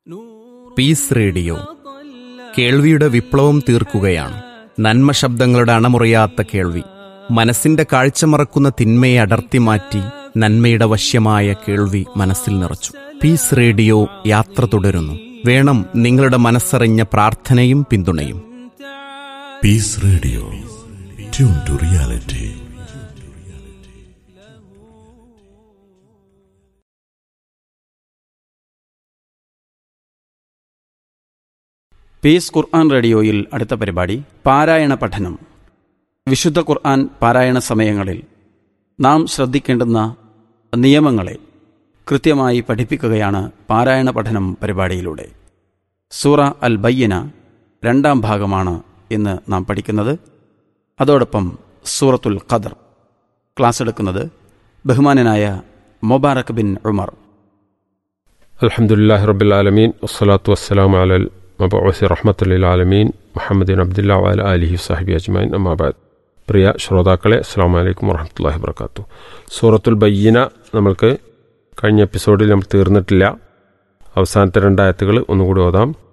Piece radio കേൾവിയുടെ വിപ്ലവം തീർക്കുകയാണ്. നന്മ ശബ്ദങ്ങളുടെ അണമുറിയാത്ത കേൾവി, മനസ്സിന്റെ കാഴ്ച മറക്കുന്ന തിന്മയെ അടർത്തി മാറ്റി നന്മയുടെ വശ്യമായ കേൾവി മനസ്സിൽ നിറച്ചു. പീസ് റേഡിയോ യാത്ര തുടരുന്നു. വേണം നിങ്ങളുടെ മനസ്സറിഞ്ഞ പ്രാർത്ഥനയും പിന്തുണയും. Piece radio, tune to reality. Piece ഖുർആൻ റേഡിയോയിൽ അടുത്ത പരിപാടി പാരായണ പഠനം. വിശുദ്ധ ഖുർആൻ പാരായണ സമയങ്ങളിൽ നാം ശ്രദ്ധിക്കേണ്ടുന്ന നിയമങ്ങളെ കൃത്യമായി പഠിപ്പിക്കുകയാണ് പാരായണ പഠനം പരിപാടിയിലൂടെ. സൂറ അൽ ബയ്യന 2ാം ഭാഗമാണ് ഇന്ന് നാം പഠിക്കുന്നത്. അതോടൊപ്പം സൂറത്തുൽ ഖദർ. ക്ലാസ് എടുക്കുന്നത് ബഹുമാനനായ മുബാറക് ബിൻ ഉമർ. അൽഹംദുലില്ലാഹി റബ്ബിൽ ആലമീൻ വസ്സലാത്തു വസ്സലാമു അലൽ മബ്ഊസി റഹ്മത്തുൽ ലിൽ ആലമീൻ മുഹമ്മദിൻ അബ്ദുല്ലാഹി വഅല ആലിഹി വസഹ്ബിഹി അജ്മഈൻ. അമ്മാ ബഅദ്. പ്രിയ ശ്രോതാക്കളെ, അസ്സലാമു അലൈക്കും വറഹ്മത്തുള്ളാഹി വബറകാതുഹു. സൂറത്തുൽ ബയ്യന നമ്മൾക്ക് കഴിഞ്ഞ എപ്പിസോഡിൽ നമ്മൾ തീർന്നിട്ടില്ല. അവസാനത്തെ 2 ആയത്തുകൾ ഒന്നുകൂടി ഓതാം.